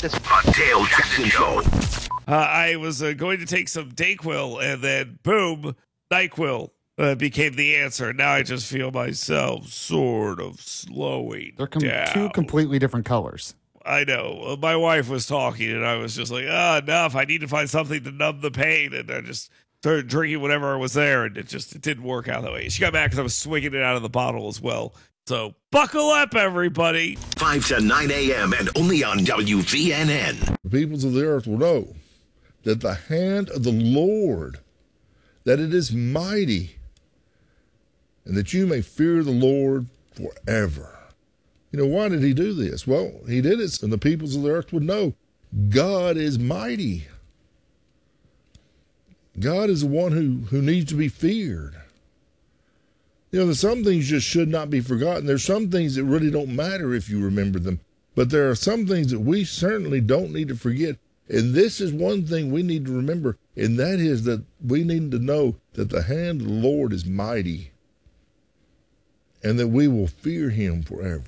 this. The Dale Jackson Show. I was going to take some Dayquil, and then boom, NyQuil became the answer. Now I just feel myself sort of slowing They're down. two completely different colors. I know. My wife was talking, and I was just like, enough. I need to find something to numb the pain. And I just started drinking whatever was there, and it didn't work out that way. She got mad because I was swinging it out of the bottle as well. So buckle up, everybody. 5 to 9 a.m. and only on WVNN. The peoples of the earth will know that the hand of the Lord, that it is mighty, and that you may fear the Lord forever. You know, why did he do this? Well, he did it so the peoples of the earth would know God is mighty. God is the one who needs to be feared. You know, there's some things just should not be forgotten. There's some things that really don't matter if you remember them. But there are some things that we certainly don't need to forget. And this is one thing we need to remember, and that is that we need to know that the hand of the Lord is mighty and that we will fear him forever.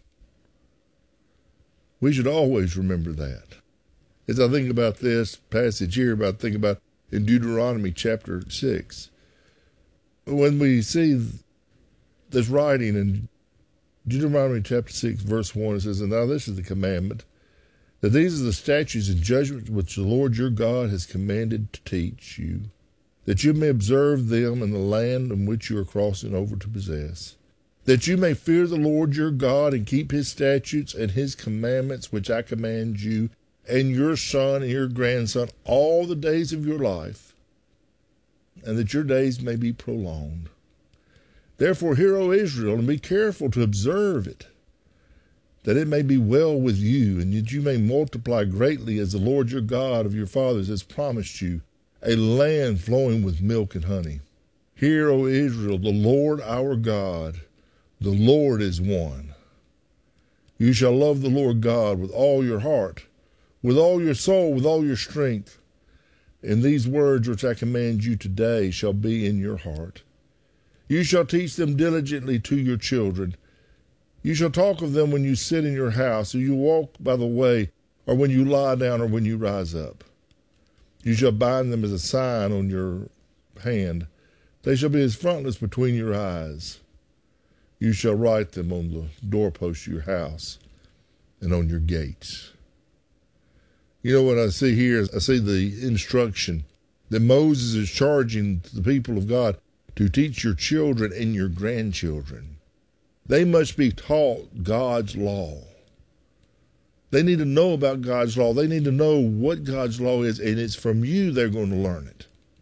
We should always remember that. As I think about this passage here, think about in Deuteronomy chapter 6, when we see this writing in Deuteronomy chapter 6, verse 1, it says, "And now this is the commandment, that these are the statutes and judgments which the Lord your God has commanded to teach you, that you may observe them in the land in which you are crossing over to possess, that you may fear the Lord your God and keep his statutes and his commandments which I command you, and your son and your grandson all the days of your life, and that your days may be prolonged. Therefore hear, O Israel, and be careful to observe it, that it may be well with you, and that you may multiply greatly as the Lord your God of your fathers has promised you, a land flowing with milk and honey. Hear, O Israel, the Lord our God, the Lord is one. You shall love the Lord God with all your heart, with all your soul, with all your strength. And these words which I command you today shall be in your heart. You shall teach them diligently to your children. You shall talk of them when you sit in your house, or you walk by the way, or when you lie down, or when you rise up. You shall bind them as a sign on your hand. They shall be as frontlets between your eyes. You shall write them on the doorposts of your house and on your gates." You know what I see here is I see the instruction that Moses is charging the people of God to teach your children and your grandchildren. They must be taught God's law. They need to know about God's law. They need to know what God's law is, and it's from you they're going to learn it.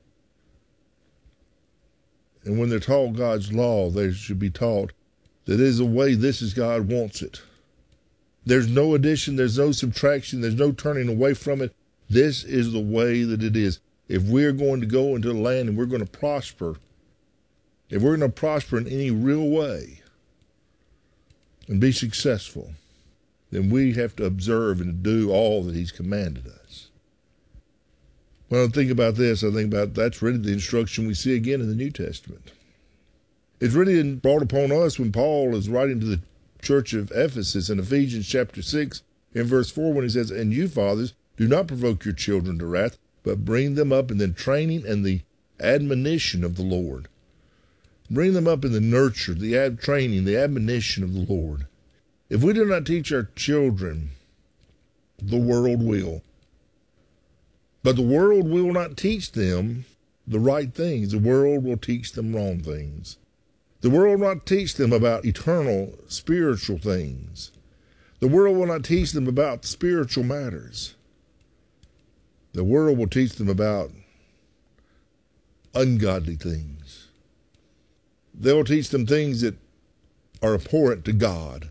And when they're taught God's law, they should be taught that is the way this is God wants it. There's no addition, there's no subtraction, there's no turning away from it. This is the way that it is. If we're going to go into the land and we're going to prosper, if we're going to prosper in any real way and be successful, then we have to observe and do all that he's commanded us. When I think about this, I think about that's really the instruction we see again in the New Testament. It's really brought upon us when Paul is writing to the church of Ephesus in Ephesians chapter 6 in verse 4 when he says, "And you, fathers, do not provoke your children to wrath, but bring them up in the training and the admonition of the Lord." Bring them up in the nurture, the training, the admonition of the Lord. If we do not teach our children, the world will. But the world will not teach them the right things. The world will teach them wrong things. The world will not teach them about eternal, spiritual things. The world will not teach them about spiritual matters. The world will teach them about ungodly things. They'll teach them things that are abhorrent to God.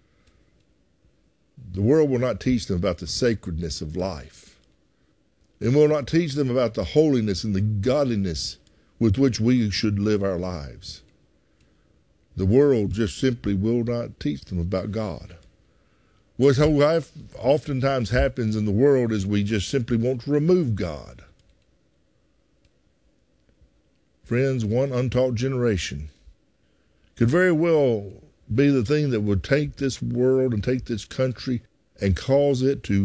The world will not teach them about the sacredness of life. It will not teach them about the holiness and the godliness with which we should live our lives. The world just simply will not teach them about God. What oftentimes happens in the world is we just simply want to remove God. Friends, one untaught generation could very well be the thing that would take this world and take this country and cause it to